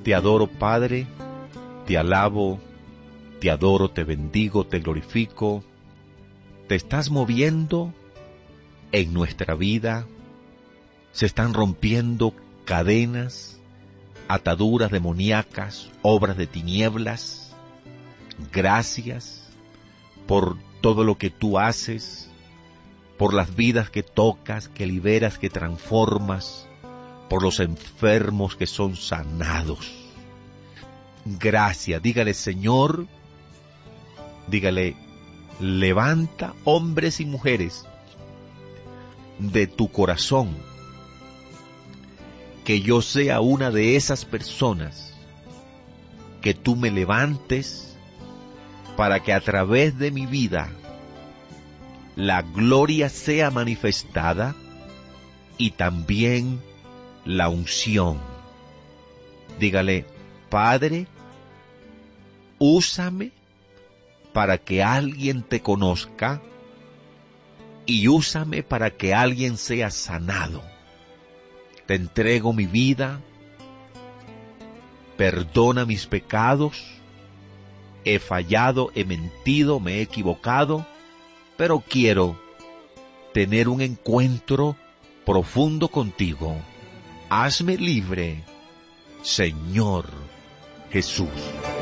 Te adoro, Padre, te alabo, te adoro, te bendigo, te glorifico. Te estás moviendo en nuestra vida. Se están rompiendo cadenas, ataduras demoníacas, obras de tinieblas. Gracias por todo lo que tú haces, por las vidas que tocas, que liberas, que transformas, por los enfermos que son sanados. Gracias. Dígale, Señor, dígale, levanta hombres y mujeres de tu corazón, que yo sea una de esas personas, que tú me levantes para que a través de mi vida la gloria sea manifestada y también la unción. Dígale, Padre, úsame para que alguien te conozca y úsame para que alguien sea sanado. Te entrego mi vida, perdona mis pecados, he fallado, he mentido, me he equivocado, pero quiero tener un encuentro profundo contigo. Hazme libre, Señor Jesús.